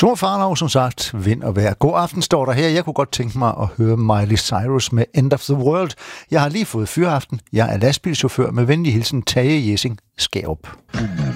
Thor Farlov, som sagt, vind og vejr. God aften, står der her. Jeg kunne godt tænke mig at høre Miley Cyrus med End of the World. Jeg har lige fået fyraften. Jeg er lastbilchauffør med venlig hilsen Tage Jessing Skærup.